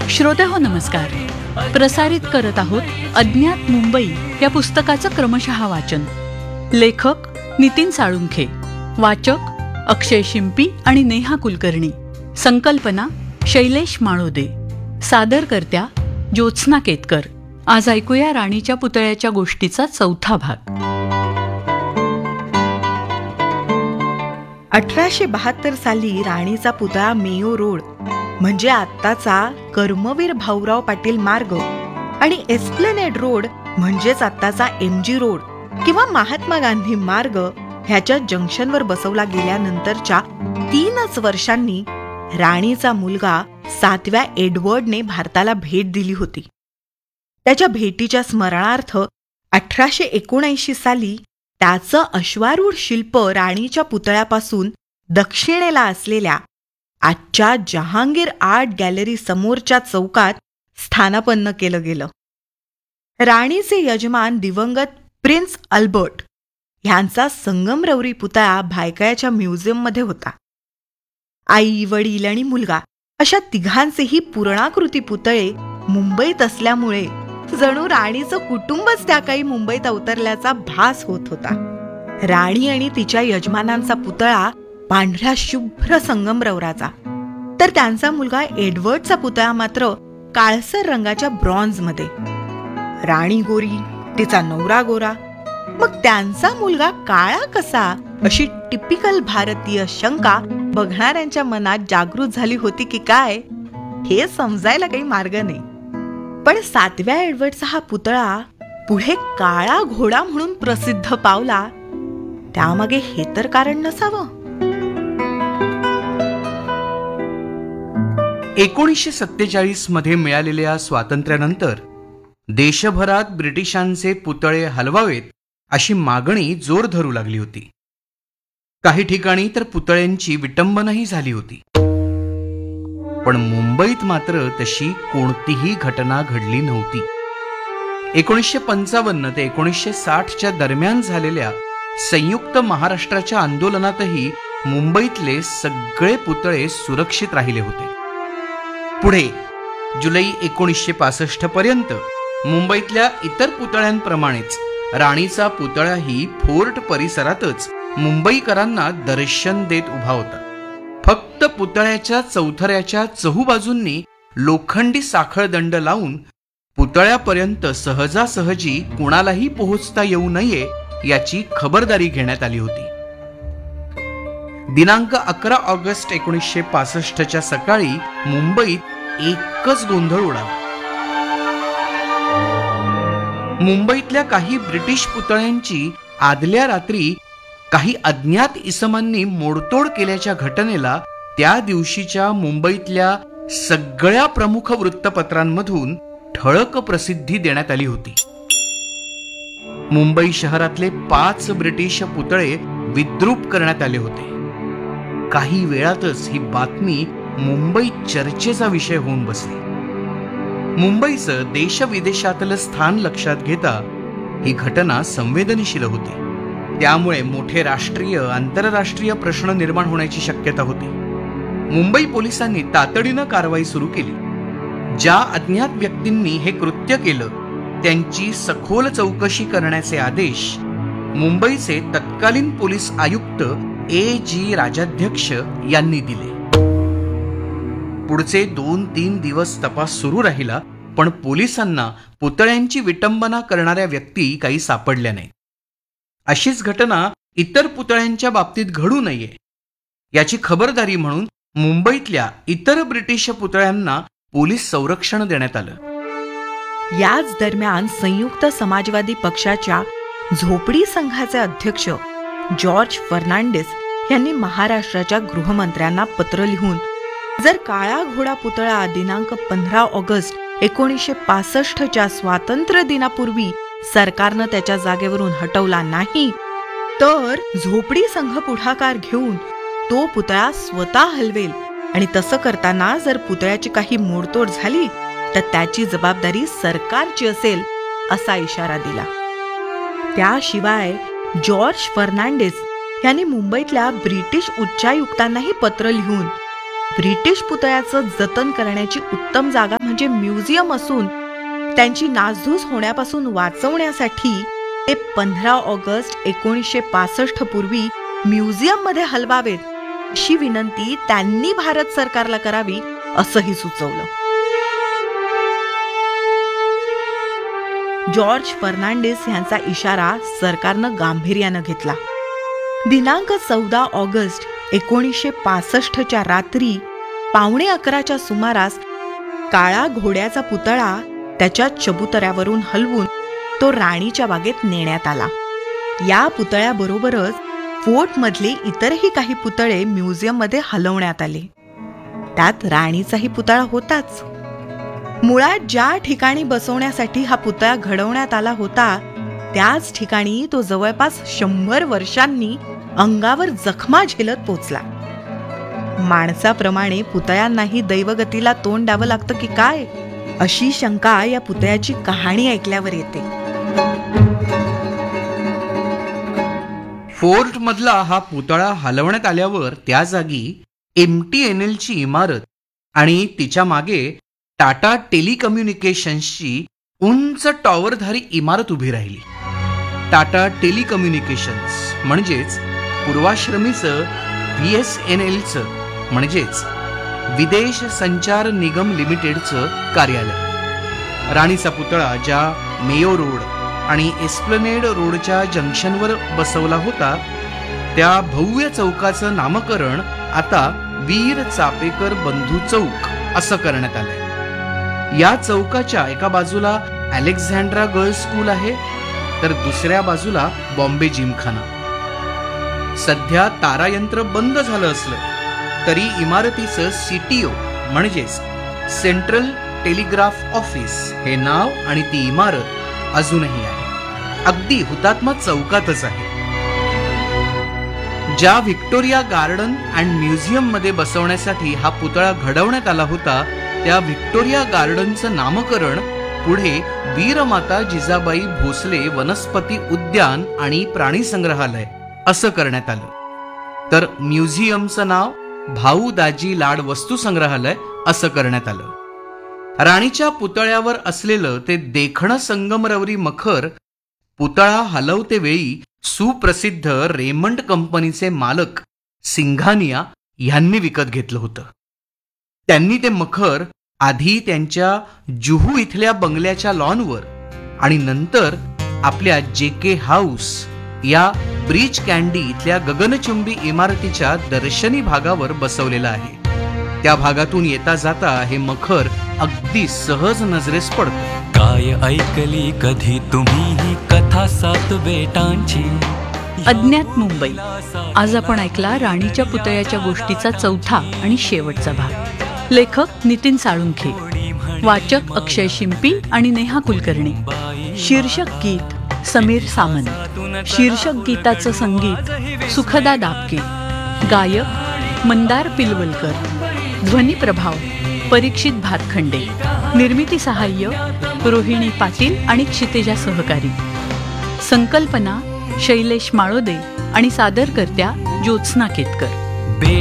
श्रोतेहो नमस्कार. प्रसारित करत आहोत अज्ञात मुंबई या पुस्तकाचं क्रमशः वाचन. लेखक नितीन साळुंखे, वाचक अक्षय शिंपी आणि नेहा कुलकर्णी. संकल्पना शैलेश माळोदे. सादरकर्त्या ज्योत्स्ना केतकर. आज ऐकूया राणीच्या पुतळ्याच्या गोष्टीचा 4था भाग. 1872 साली राणीचा पुतळा मेयो रोड म्हणजे आत्ताचा कर्मवीर भाऊराव पाटील मार्ग आणि एस्प्लेनेड रोड म्हणजेच आत्ताचा MG रोड किंवा महात्मा गांधी मार्ग ह्याच्या जंक्शनवर बसवला गेल्यानंतरच्या 3 वर्षांनी राणीचा मुलगा 7व्या एडवर्डने भारताला भेट दिली होती. त्याच्या भेटीच्या स्मरणार्थ 1879 साली त्याचं अश्वारूढ शिल्प राणीच्या पुतळ्यापासून दक्षिणेला असलेल्या आजच्या जहांगीर आर्ट गॅलरी समोरच्या चौकात स्थानापन्न केलं गेलं. राणीचे यजमान दिवंगत प्रिन्स अल्बर्ट ह्यांचा संगमरवरी पुतळा भायखळ्याच्या म्युझियममध्ये होता. आई, वडील आणि मुलगा अशा तिघांचेही पूर्णाकृती पुतळे मुंबईत असल्यामुळे जणू राणीचं कुटुंबच त्या काही मुंबईत अवतरल्याचा भास होत होता. राणी आणि तिच्या यजमानांचा पुतळा पांढऱ्या शुभ्र संगमरवराचा, तर त्यांचा मुलगा एडवर्डचा पुतळा मात्र काळसर रंगाच्या ब्रॉन्झमध्ये. राणी गोरी, तिचा नवरा गोरा, मग त्यांचा मुलगा काळा कसा, अशी टिपिकल भारतीय शंका बघणाऱ्यांच्या मनात जागृत झाली होती की काय हे समजायला काही मार्ग नाही. पण 7व्या एडवर्डचा हा पुतळा पुढे काळा घोडा म्हणून प्रसिद्ध पावला, त्यामागे हे तर कारण नसावं. 1947 मध्ये मिळालेल्या स्वातंत्र्यानंतर देशभरात ब्रिटिशांचे पुतळे हलवावेत अशी मागणी जोर धरू लागली होती. काही ठिकाणी तर पुतळ्यांची विटंबनाही झाली होती. पण मुंबईत मात्र तशी कोणतीही घटना घडली नव्हती. 1955 ते 1960च्या दरम्यान झालेल्या संयुक्त महाराष्ट्राच्या आंदोलनातही मुंबईतले सगळे पुतळे सुरक्षित राहिले होते. पुढे जुलै 1965 पर्यंत मुंबईतल्या इतर पुतळ्यांप्रमाणेच राणीचा पुतळाही फोर्ट परिसरातच मुंबईकरांना दर्शन देत उभा होता. फक्त पुतळ्याच्या चौथऱ्याच्या चहूबाजूंनी लोखंडी साखळदंड लावून पुतळ्यापर्यंत सहजासहजी कुणालाही पोहोचता येऊ नये याची खबरदारी घेण्यात आली होती. दिनांक 11 ऑगस्ट 1965च्या सकाळी मुंबईत एकच गोंधळ उडाला. मुंबईतल्या काही ब्रिटिश पुतळ्यांची आदल्या रात्री काही अज्ञात इसमांनी मोडतोड केल्याच्या घटनेला त्या दिवशीच्या मुंबईतल्या सगळ्या प्रमुख वृत्तपत्रांमधून ठळक प्रसिद्धी देण्यात आली होती. मुंबई शहरातले 5 ब्रिटिश पुतळे विद्रूप करण्यात आले होते. काही वेळातच ही बातमी मुंबईत चर्चेचा विषय होऊन बसली. मुंबईचं देशविदेशातलं स्थान लक्षात घेता ही घटना संवेदनशील होती. त्यामुळे मोठे राष्ट्रीय आंतरराष्ट्रीय प्रश्न निर्माण होण्याची शक्यता होती. मुंबई पोलिसांनी तातडीनं कारवाई सुरू केली. ज्या अज्ञात व्यक्तींनी हे कृत्य केलं त्यांची सखोल चौकशी करण्याचे आदेश मुंबईचे तत्कालीन पोलीस आयुक्त A.G. राजाध्यक्ष यांनी दिले. पुढचे 2-3 दिवस तपास सुरू राहिला, पण पोलिसांना पुतळ्यांची विटंबना करणाऱ्या व्यक्ती काही सापडल्या नाहीत. अशीच घटना इतर पुतळ्यांच्या बाबतीत घडू नये याची खबरदारी म्हणून मुंबईतल्या इतर ब्रिटिश पुतळ्यांना पोलीस संरक्षण देण्यात आलं. याच दरम्यान संयुक्त समाजवादी पक्षाच्या झोपडी संघाचे अध्यक्ष जॉर्ज फर्नांडिस यांनी महाराष्ट्राच्या गृहमंत्र्यांना पत्र लिहून जर काळा घोडा पुतळा दिनांक 15 ऑगस्ट 1965च्या स्वातंत्र्य दिनापूर्वी सरकारनं त्याच्या जागेवरून हटवला नाही तर झोपडी संघ पुढाकार घेऊन तो पुतळा स्वतः हलवेल आणि तसं करताना जर पुतळ्याची काही मोडतोड झाली तर त्याची जबाबदारी सरकारची असेल असा इशारा दिला. त्याशिवाय जॉर्ज फर्नांडिस यांनी मुंबईतल्या ब्रिटिश उच्चायुक्तांनाही पत्र लिहून ब्रिटिश पुतळ्याचं जतन करण्याची उत्तम जागा म्हणजे म्युझियम असून त्यांची नासधूस होण्यापासून वाचवण्यासाठी ते 15 ऑगस्ट 1965 पूर्वी म्युझियममध्ये हलवावेत अशी विनंती त्यांनी भारत सरकारला करावी असंही सुचवलं. जॉर्ज फर्नांडिस यांचा इशारा सरकारनं गांभीर्यानं घेतला. दिनांक 14 ऑगस्ट 1965 रात्री 11:15 सुमारास काळा घोड्याचा पुतळा त्याच्या चबुतऱ्यावरून हलवून तो राणीच्या बागेत नेण्यात आला. या पुतळ्याबरोबरच फोर्टमधले इतरही काही पुतळे म्युझियममध्ये हलवण्यात आले. त्यात राणीचाही पुतळा होताच. मुळात ज्या ठिकाणी बसवण्यासाठी हा पुतळा घडवण्यात आला होता त्याच ठिकाणी तो जवळपास 100 वर्षांनी अंगावर जखमा झेलत पोचला. माणसाप्रमाणे पुतळ्यांनाही दैवगतीला तोंड द्यावं लागतं की काय, अशी शंका या पुतळ्याची कहाणी ऐकल्यावर येते. फोर्ट मधला हा पुतळा हलवण्यात आल्यावर त्या जागी MTNL ची इमारत आणि तिच्या मागे टाटा टेलिकम्युनिकेशन्सची उंच टॉवरधारी इमारत उभी राहिली. टाटा टेलिकम्युनिकेशन्स म्हणजेच पूर्वाश्रमीचं BSNLचं म्हणजेच विदेश संचार निगम लिमिटेडचं कार्यालय. राणीचा पुतळा ज्या मेयो रोड आणि एस्प्लनेड रोडच्या जंक्शनवर बसवला होता त्या भव्य चौकाचं नामकरण आता वीर चापेकर बंधू चौक असं करण्यात आलंय. या चौकाच्या एका बाजूला अलेक्झांड्रा गर्ल्स स्कूल आहे तर दुसऱ्या बाजूला बॉम्बे जिमखाना. सध्या तारायंत्र बंद झालं असलं तरी इमारतीचं CTO म्हणजेच सेंट्रल टेलिग्राफ ऑफिस हे नाव आणि ती इमारत अजूनही आहे. अगदी हुतात्मा चौकातच आहे. ज्या व्हिक्टोरिया गार्डन अँड म्युझियम मध्ये बसवण्यासाठी हा पुतळा घडवण्यात आला होता त्या व्हिक्टोरिया गार्डनचं नामकरण पुढे वीरमाता जिजाबाई भोसले वनस्पती उद्यान आणि प्राणी संग्रहालय असं करण्यात आलं. तर म्युझियमचं नाव भाऊ दाजी लाड वस्तू संग्रहालय असं करण्यात आलं. राणीच्या पुतळ्यावर असलेलं ते देखणं संगमरवरी मखर पुतळा हलवते वेळी सुप्रसिद्ध रेमंड कंपनीचे मालक सिंघानिया यांनी विकत घेतलं होतं. त्यांनी ते मखर आधी त्यांच्या जुहू इथल्या बंगल्याच्या लॉनवर आणि नंतर आपल्या JK हाऊस या ब्रिज कँडी इथल्या गगनचुंबी इमारतीच्या दर्शनी भागावर बसवलेलं आहे. त्या भागातून येता जाता हे मखर अगदी सहज नजरेस पडतं. काय ऐकली कधी तुम्ही ही कथा 7 बेटांची. अज्ञात मुंबई. आज आपण ऐकला राणीच्या पुतळ्याच्या गोष्टीचा 4था आणि शेवटचा भाग. लेखक नितीन साळुंखे, वाचक अक्षय शिंपी आणि नेहा कुलकर्णी. शीर्षक गीत समीर सामंत. शीर्षक गीताचं संगीत सुखदा दापके. गायक मंदार पिलवलकर. ध्वनी प्रभाव परीक्षित भातखंडे. निर्मिती सहाय्य रोहिणी पाटील आणि क्षितेजा सहकारी. संकल्पना शैलेश माळोदे आणि सादरकर्त्या ज्योत्स्ना केतकर.